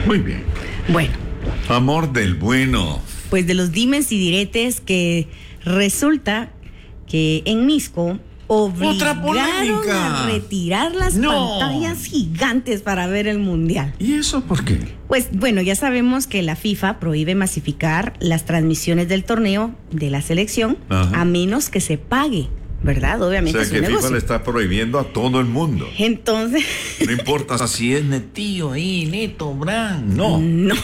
Muy bien. Bueno. Amor del bueno. Pues de los dimes y diretes que resulta que en Misco obligaron a retirar las pantallas gigantes para ver el Mundial. ¿Y eso por qué? Pues bueno, ya sabemos que la FIFA prohíbe masificar las transmisiones del torneo de la selección a menos que se pague, ¿verdad? Obviamente. O sea, que FIFA le está prohibiendo a todo el mundo. Entonces... No importa si es Netillo ahí, Neto, Bran, no.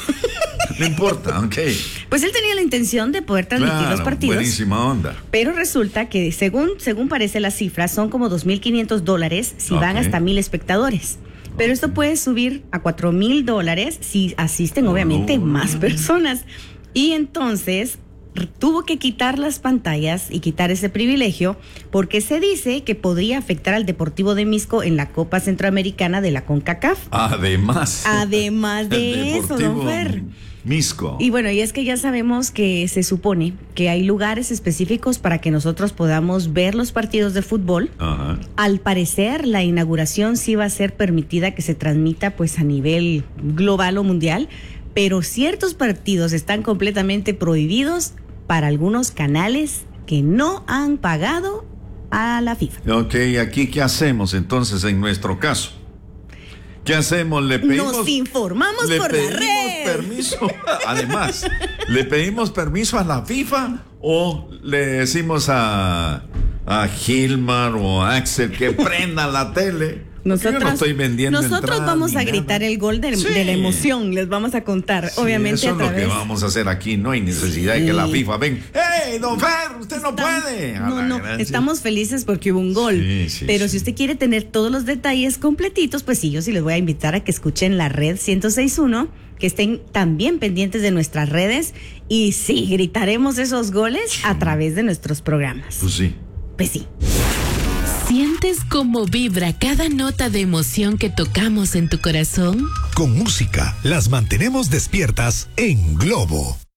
No importa, ok. Pues él tenía la intención de poder transmitir los partidos. Buenísima onda. Pero resulta que según parece las cifras, son como $2,500 si van hasta 1,000 espectadores. Pero esto puede subir a $4,000 si asisten obviamente más personas. Y entonces tuvo que quitar las pantallas y quitar ese privilegio porque se dice que podría afectar al Deportivo de Misco en la Copa Centroamericana de la CONCACAF. Además de eso, don Fer. Misco. Y bueno, y es que ya sabemos que se supone que hay lugares específicos para que nosotros podamos ver los partidos de fútbol. Al parecer, la inauguración sí va a ser permitida que se transmita pues a nivel global o mundial, pero ciertos partidos están completamente prohibidos para algunos canales que no han pagado a la FIFA. Ok, aquí ¿qué hacemos entonces en nuestro caso? ¿Qué hacemos? Nos informamos por la red. Permiso. Además, ¿le pedimos permiso a la FIFA o le decimos a Gilmar o a Axel que prenda la tele? Yo no estoy vendiendo nosotros vamos a gritar el gol de la emoción, les vamos a contar, obviamente eso es lo que vamos a hacer aquí, no hay necesidad de que la FIFA venga. ¡Hey, don Fer, usted no puede! Estamos felices porque hubo un gol, pero si usted quiere tener todos los detalles completitos, pues sí, yo sí les voy a invitar a que escuchen la red 106.1, que estén también pendientes de nuestras redes y sí, gritaremos esos goles a través de nuestros programas. Pues sí. ¿Sientes cómo vibra cada nota de emoción que tocamos en tu corazón? Con música las mantenemos despiertas en Globo.